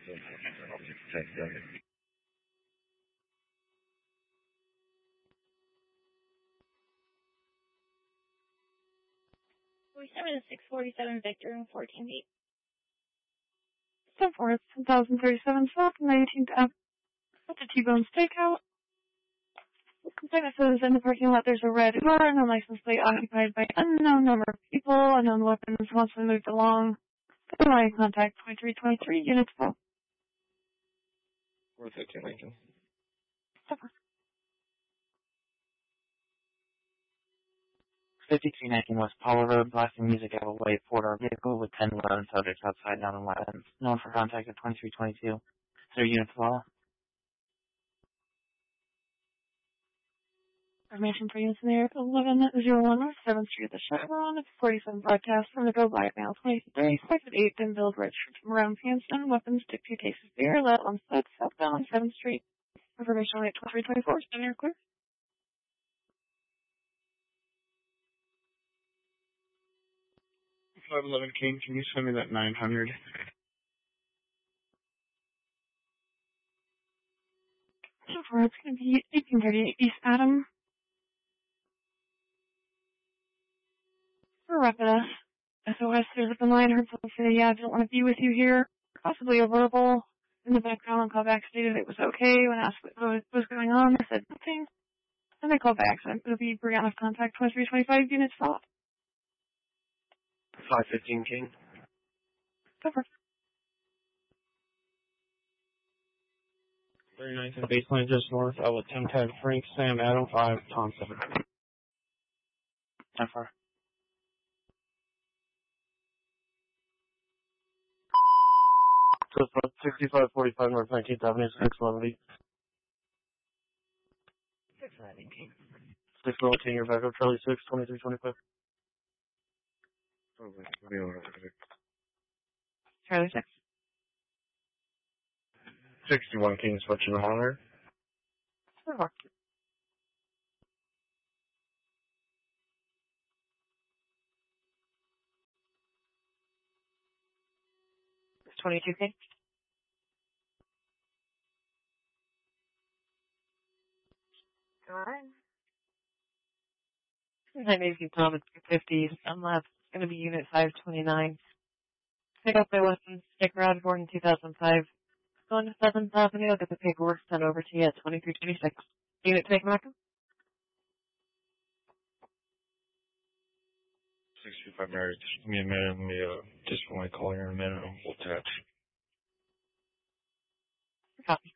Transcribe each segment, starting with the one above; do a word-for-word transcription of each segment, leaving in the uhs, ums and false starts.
forty-seven to six forty-seven Victor and fourteen eight. Step four, one thousand thirty-seven South, nineteenth Avenue. At the T-Bone Steakhouse. Witnesses in the parking lot, there's a red car and a license plate occupied by unknown number of people. Unknown weapons once we moved along. Good line contact twenty-three twenty-three, units full. four fifteen Lincoln. fifty-three nineteen West Paula Road, blasting music out of a white four-door vehicle with ten eleven subjects outside down and weapons. Known for contact at twenty-three twenty-two. Their units full. Information for units in the area, eleven oh one North seventh Street, the Chevron, forty-seven broadcast from the Go By Mail, twenty-three, second eight, Denville Ridge, from around Hanston, weapons, stick two cases of beer, let on foot, southbound on seventh Street. Information on twenty-three twenty-four, stand here clear. five eleven King, can you send me that nine hundred? So far, it's going to be eighteen thirty-eight East Adam. For Rapid S O S, there's a line, heard someone say, yeah, I don't want to be with you here. Possibly a verbal. In the background, callback stated it was okay. When asked what was going on, they said nothing. Then they called back, so it'll be Brianna of contact twenty-three twenty-five, units followed. five fifteen King. Over. thirty-ninth and baseline just north. I will ten tag Frank, Sam, Adam, five, Tom, seven. ten four. sixty-five forty-five North nineteenth Avenue, six eleven. six eleven King. six eleven King, you're back up, Charlie six, twenty-three twenty-five. Charlie six. sixty-one King, switching the monitor. Four. twenty-two King. Alright. Hi, Macy Tom, it's two fifty. I'm left. It's going to be unit five twenty-nine. Pick up my weapons. Stick around Gordon two thousand five. Going to seventh Avenue. I'll get the paperwork sent over to you at twenty-three twenty-six. Unit take Markham. sixty-five Mary, just give me a minute. Let me, uh, just when I call here in a minute, we'll touch. Copy.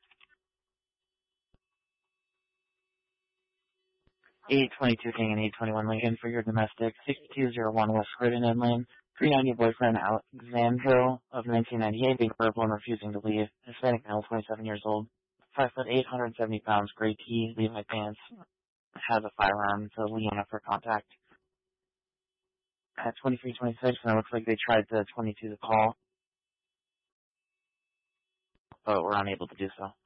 eight twenty-two King and eight twenty-one Lincoln for your domestic. sixty-two oh one West Croydon Inland. three ninety boyfriend Alexandro of nineteen ninety-eight being verbal and refusing to leave. Hispanic male, twenty-seven years old. five foot eight, one hundred seventy pounds, gray tee, Levi pants. Has a firearm to Leona for contact. At twenty-three twenty-six, and it looks like they tried the twenty-two to call, but were unable to do so.